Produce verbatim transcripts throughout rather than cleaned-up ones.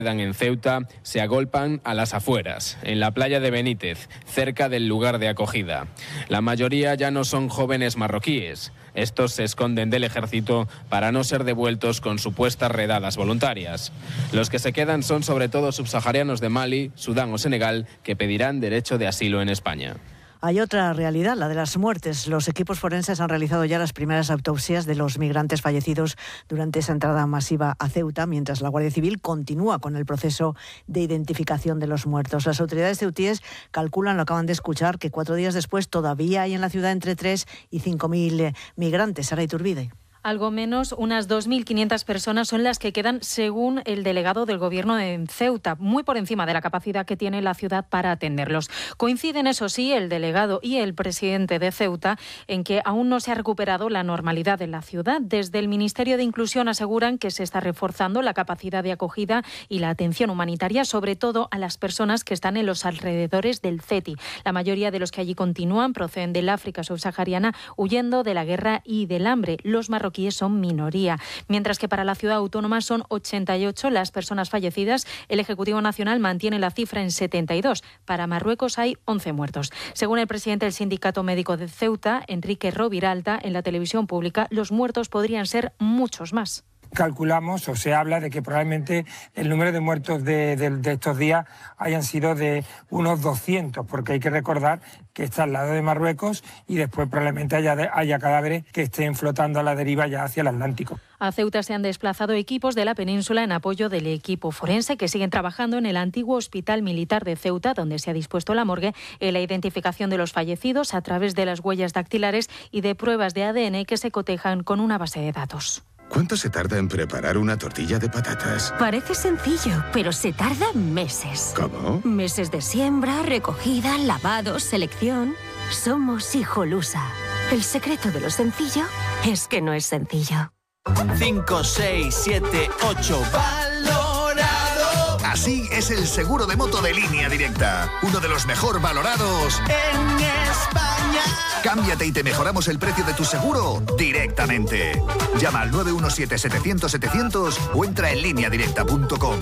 quedan en Ceuta se agolpan a las afueras, en la playa de Benítez, cerca del lugar de acogida. La mayoría ya no son jóvenes marroquíes. Estos se esconden del ejército para no ser devueltos con supuestas redadas voluntarias. Los que se quedan son sobre todo subsaharianos de Mali, Sudán o Senegal, que pedirán derecho de asilo en España. Hay otra realidad, la de las muertes. Los equipos forenses han realizado ya las primeras autopsias de los migrantes fallecidos durante esa entrada masiva a Ceuta, mientras la Guardia Civil continúa con el proceso de identificación de los muertos. Las autoridades ceutíes calculan, lo acaban de escuchar, que cuatro días después todavía hay en la ciudad entre tres y cinco mil migrantes. Sara Iturbide. Algo menos, unas dos mil quinientas personas son las que quedan, según el delegado del Gobierno en Ceuta, muy por encima de la capacidad que tiene la ciudad para atenderlos. Coinciden, eso sí, el delegado y el presidente de Ceuta en que aún no se ha recuperado la normalidad en la ciudad. Desde el Ministerio de Inclusión aseguran que se está reforzando la capacidad de acogida y la atención humanitaria, sobre todo a las personas que están en los alrededores del CETI. La mayoría de los que allí continúan proceden del África subsahariana, huyendo de la guerra y del hambre. Los marroquíes son minoría, mientras que para la ciudad autónoma son ochenta y ocho las personas fallecidas. El Ejecutivo Nacional mantiene la cifra en setenta y dos. Para Marruecos hay once muertos. Según el presidente del Sindicato Médico de Ceuta, Enrique Roviralta, en la televisión pública, los muertos podrían ser muchos más. Calculamos o se habla de que probablemente el número de muertos de, de, de estos días hayan sido de unos doscientos, porque hay que recordar que está al lado de Marruecos y después probablemente haya, haya cadáveres que estén flotando a la deriva ya hacia el Atlántico. A Ceuta se han desplazado equipos de la península en apoyo del equipo forense que siguen trabajando en el antiguo Hospital Militar de Ceuta, donde se ha dispuesto la morgue, en la identificación de los fallecidos a través de las huellas dactilares y de pruebas de A D N que se cotejan con una base de datos. ¿Cuánto se tarda en preparar una tortilla de patatas? Parece sencillo, pero se tarda meses. ¿Cómo? Meses de siembra, recogida, lavado, selección. Somos Hijolusa. El secreto de lo sencillo es que no es sencillo. cinco, seis, siete, ocho, valorado. Así es el seguro de moto de Línea Directa. Uno de los mejor valorados en España. Cámbiate y te mejoramos el precio de tu seguro directamente. Llama al nueve uno siete, setecientos, setecientos o entra en línea directa punto com.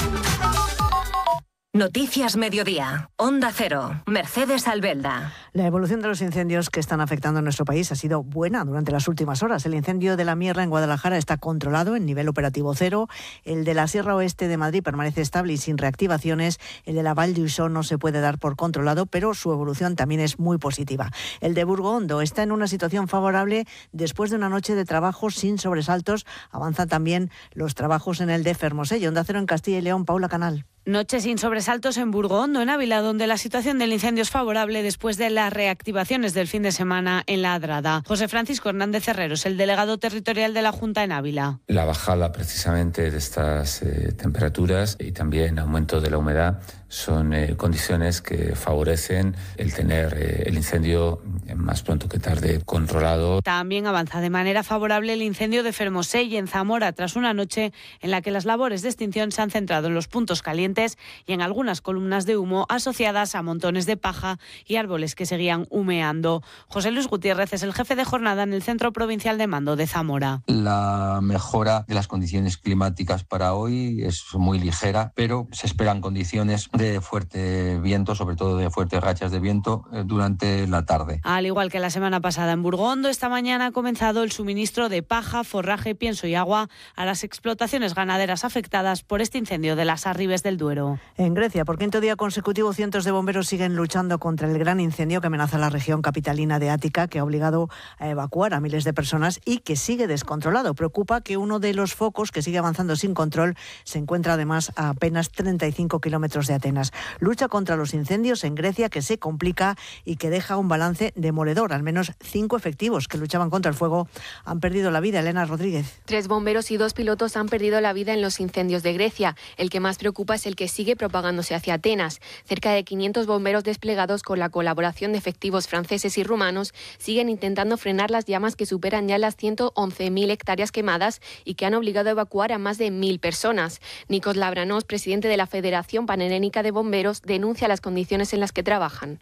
Noticias Mediodía. Onda Cero. Mercedes Albelda. La evolución de los incendios que están afectando a nuestro país ha sido buena durante las últimas horas. El incendio de la Mierla en Guadalajara está controlado en nivel operativo cero. El de la Sierra Oeste de Madrid permanece estable y sin reactivaciones. El de la Val d'Uixó no se puede dar por controlado, pero su evolución también es muy positiva. El de Burgondo está en una situación favorable después de una noche de trabajo sin sobresaltos. Avanzan también los trabajos en el de Fermoselle. Onda Cero en Castilla y León, Paula Canal. Noche sin sobresaltos en Burgondo, en Ávila, donde la situación del incendio es favorable después de las reactivaciones del fin de semana en la Adrada. José Francisco Hernández Herreros, el delegado territorial de la Junta en Ávila. La bajada precisamente de estas eh, temperaturas y también aumento de la humedad son eh, condiciones que favorecen el tener eh, el incendio más pronto que tarde controlado. También avanza de manera favorable el incendio de Fermoselle en Zamora, tras una noche en la que las labores de extinción se han centrado en los puntos calientes y en algunas columnas de humo asociadas a montones de paja y árboles que seguían humeando. José Luis Gutiérrez es el jefe de jornada en el Centro Provincial de Mando de Zamora. La mejora de las condiciones climáticas para hoy es muy ligera, pero se esperan condiciones de fuerte viento, sobre todo de fuertes rachas de viento durante la tarde. Al igual que la semana pasada en Burgondo, esta mañana ha comenzado el suministro de paja, forraje, pienso y agua a las explotaciones ganaderas afectadas por este incendio de las Arribes del Duero. En Grecia, por quinto día consecutivo, cientos de bomberos siguen luchando contra el gran incendio que amenaza la región capitalina de Ática, que ha obligado a evacuar a miles de personas y que sigue descontrolado. Preocupa que uno de los focos, que sigue avanzando sin control, se encuentra además a apenas treinta y cinco kilómetros de Atenas. Lucha contra los incendios en Grecia que se complica y que deja un balance demoledor. Al menos cinco efectivos que luchaban contra el fuego han perdido la vida. Elena Rodríguez. Tres bomberos y dos pilotos han perdido la vida en los incendios de Grecia. El que más preocupa es el que sigue propagándose hacia Atenas. Cerca de quinientos bomberos desplegados con la colaboración de efectivos franceses y rumanos siguen intentando frenar las llamas que superan ya las ciento once mil hectáreas quemadas y que han obligado a evacuar a más de mil personas. Nikos Lavranos, presidente de la Federación Panhelénica de Bomberos, denuncia las condiciones en las que trabajan.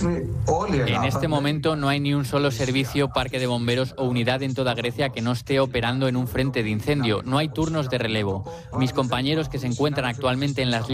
En este momento no hay ni un solo servicio, parque de bomberos o unidad en toda Grecia que no esté operando en un frente de incendio. No hay turnos de relevo. Mis compañeros que se encuentran actualmente en las